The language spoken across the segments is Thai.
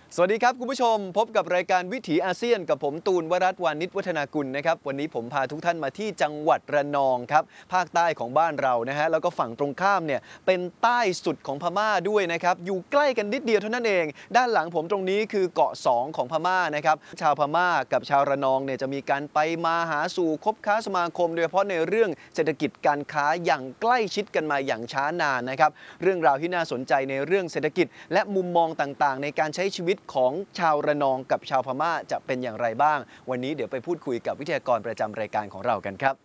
สวัสดีครับคุณผู้ชมพบกับรายการวิถีอาเซียนกับผมตูนวรัตน์วานิชวัฒนากุลนะครับวันนี้ผมพาทุกท่านมาที่จังหวัดระนองครับภาคใต้ของบ้านเรานะฮะแล้วก็ฝั่งตรงข้ามเนี่ยเป็นใต้สุดของพม่าด้วยนะครับอยู่ใกล้กันนิดเดียวเท่านั้นเองด้านหลังผมตรงนี้คือเกาะ2ของพม่านะครับชาวพม่ากับชาวระนองเนี่ยจะมีการไปมาหาสู่คบค้าสมาคมโดยเฉพาะในเรื่องเศรษฐกิจการค้าอย่างใกล้ชิดกันมาอย่างช้านานนะครับเรื่องราวที่น่าสนใจในเรื่องเศรษฐกิจและมุมมองต่างๆในการใช้ชีวิตของชาวระนองกับชาวพม่าจะเป็นอย่างไรบ้างวันนี้เดี๋ยวไปพูดคุยกับวิทยากรประจำรายการของเรากันครับ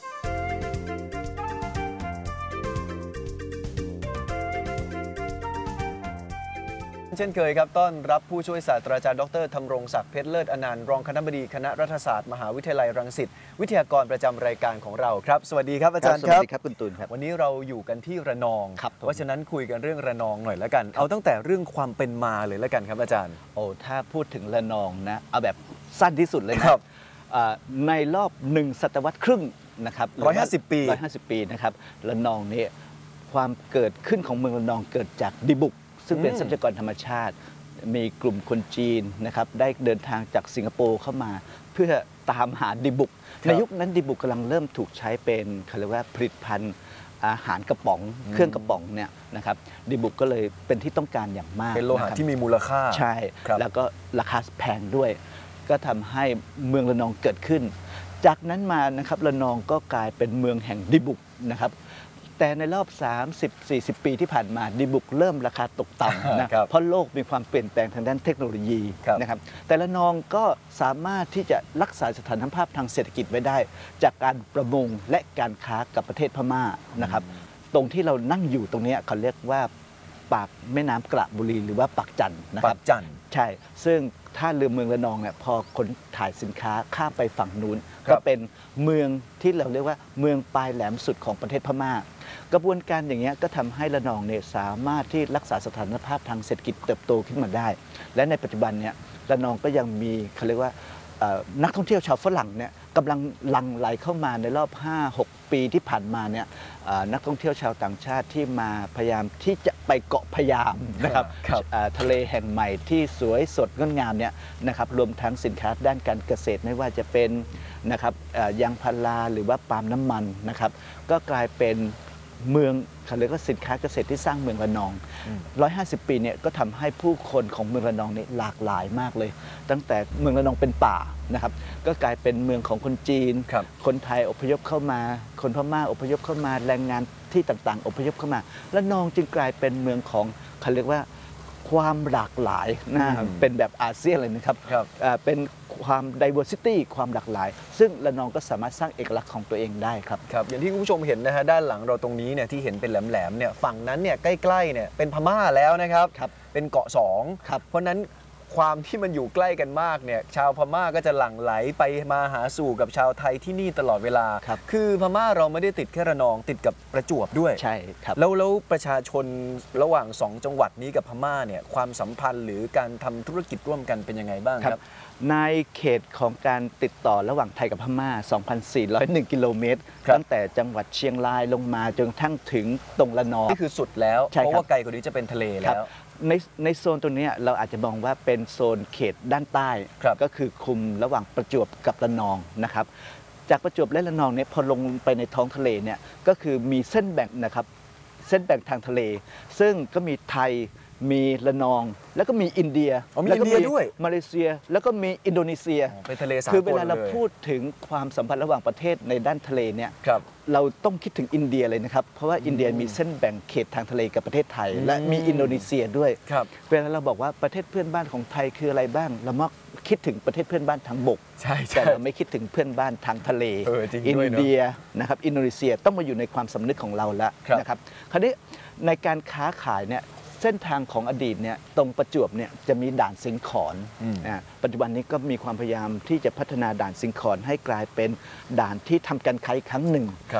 เช่นเคยครับต้อนรับผู้ช่วยศาสตราจารย์ดร.ธำรงศักดิ์เพชรเลิศอนันต์รองคณบดีคณะรัฐศาสตร์มหาวิทยาลัยรังสิตวิทยากรประจำรายการของเราครับสวัสดีครับอาจารย์ครับสวัสดีครับคุณตูนครับวันนี้เราอยู่กันที่ระนองเพราะฉะนั้นคุยกันเรื่องระนองหน่อยแล้วกันเอาตั้งแต่เรื่องความเป็นมาเลยแล้วกันครับอาจารย์โอ้ถ้าพูดถึงระนองนะเอาแบบสั้นที่สุดเลยนะครับในรอบ1 ศตวรรษครึ่งนะครับ150 ปีนะครับระนองนี่ความเกิดขึ้นของเมืองระนองเกิดจากดิบุกซึ่งเป็นทรัพยากรธรรมชาติมีกลุ่มคนจีนนะครับได้เดินทางจากสิงคโปร์เข้ามาเพื่อตามหาดิบุกในยุคนั้นดิบุกกำลังเริ่มถูกใช้เป็นเขาเรียกว่าผลิตภัณฑ์อาหารกระป๋องเครื่องกระป๋องเนี่ยนะครับดิบุกก็เลยเป็นที่ต้องการอย่างมากเป็นโลหะที่มีมูลค่าใช่แล้วก็ราคาแพงด้วยก็ทำให้เมืองระนองเกิดขึ้นจากนั้นมานะครับระนองก็กลายเป็นเมืองแห่งดิบุกนะครับแต่ในรอบ 30-40 ปีที่ผ่านมาดิบุกเริ่มราคาตกต่ำนะเพราะโลกมีความเปลี่ยนแปลงทางด้านเทคโนโลยีนะครับแต่ระนองก็สามารถที่จะรักษาสถานภาพทางเศรษฐกิจไว้ได้จากการประมงและการค้ากับประเทศพม่านะครับตรงที่เรานั่งอยู่ตรงนี้เขาเรียกว่าปากแม่น้ำกระบุรีหรือว่าปากจันนะครับปากจันใช่ซึ่งท่าเรือเมืองระนองเนี่ยพอขนถ่ายสินค้าข้ามไปฝั่งนู้นก็เป็นเมืองที่เราเรียกว่าเมืองปลายแหลมสุดของประเทศพม่ากระบวนการอย่างนี้ก็ทำให้ระนองเนี่ยสามารถที่รักษาสถานภาพทางเศรษฐกิจเติบโตขึ้นมาได้และในปัจจุบันเนี่ยระนองก็ยังมีเขาเรียกว่านักท่องเที่ยวชาวฝรั่งเนี่ยกำลังหลั่งไหลเข้ามาในรอบ 5-6 ปีที่ผ่านมาเนี่ยนักท่องเที่ยวชาวต่างชาติที่มาพยายามที่จะไปเกาะพะยามนะครับทะเลแห่งใหม่ที่สวยสดงดงามเนี่ยนะครับรวมทั้งสินค้าด้านการเกษตรไม่ว่าจะเป็นนะครับยางพาราหรือว่าปาล์มน้ำมันนะครับก็กลายเป็นเมืองเขาเรียกว่าสินค้าเกษตรที่สร้างเมืองระนอง150 ปีเนี่ยก็ทำให้ผู้คนของเมืองระนองนี่หลากหลายมากเลยตั้งแต่เมืองระนองเป็นป่านะครับก็กลายเป็นเมืองของคนจีนคนไทยอพยพเข้ามาคนพม่าอพยพเข้ามาแรงงานที่ต่างๆอพยพเข้ามาระนองจึงกลายเป็นเมืองของเขาเรียกว่าความหลากหลายนะเป็นแบบอาเซียนเลยนะครับเป็นความ diversity ความหลากหลายซึ่งระนองก็สามารถสร้างเอกลักษณ์ของตัวเองได้ครับครับอย่างที่คุณผู้ชมเห็นนะฮะด้านหลังเราตรงนี้เนี่ยที่เห็นเป็นแหลมๆเนี่ยฝั่งนั้นเนี่ยใกล้ๆเนี่ยเป็นพม่าแล้วนะครับเป็นเกาะ2เพราะนั้นความที่มันอยู่ใกล้กันมากเนี่ยชาวพม่าก็จะหลั่งไหลไปมาหาสู่กับชาวไทยที่นี่ตลอดเวลาคือพม่าเราไม่ได้ติดแค่ระนองติดกับประจวบด้วยใช่ครับแล้วประชาชนระหว่าง2จังหวัดนี้กับพม่าเนี่ยความสัมพันธ์หรือการทำธุรกิจร่วมกันเป็นยังไงบ้างครับในเขตของการติดต่อระหว่างไทยกับพม่า 2,401 กิโลเมตรตั้งแต่จังหวัดเชียงรายลงมาจนกระทั่งถึงตรงระนองนี่คือสุดแล้วเพราะว่าไกลกว่านี้จะเป็นทะเลแล้วในโซนตรงนี้เราอาจจะมองว่าเป็นโซนเขตด้านใต้ก็คือคุมระหว่างประจวบกับระนองนะครับจากประจวบและระนองเนี่ยพอลงไปในท้องทะเลเนี่ยก็คือมีเส้นแบ่งนะครับเส้นแบ่งทางทะเลซึ่งก็มีไทยมีระนองแล้วก็มีอินเดียแล้วก็มีด้วยมาเลเซียแล้วก็มีอินโดนีเซียเป็นทะเลสากลคือเวลาเราพูดถึงความสัมพันธ์ระหว่างประเทศในด้านทะเลเนี่ยเราต้องคิดถึงอินเดียเลยนะครับเพราะว่าอินเดียมีเส้นแบ่งเขตทางทะเลกับประเทศไทยและมีอินโดนีเซียด้วยเวลาเราบอกว่าประเทศเพื่อนบ้านของไทยคืออะไรบ้างเรามักคิดถึงประเทศเพื่อนบ้านทางบกแต่เราไม่คิดถึงเพื่อนบ้านทางทะเลอินเดียนะครับอินโดนีเซียต้องมาอยู่ในความสำนึกของเราแล้วนะครับคราวนี้ในการค้าขายเนี่ยเส้นทางของอดีตเนี่ยตรงประจวบเนี่ยจะมีด่านสิงขอนปัจจุบันนี้ก็มีความพยายามที่จะพัฒนาด่านสิงขอนให้กลายเป็นด่านที่ทำการค้าครั้งหนึ่ง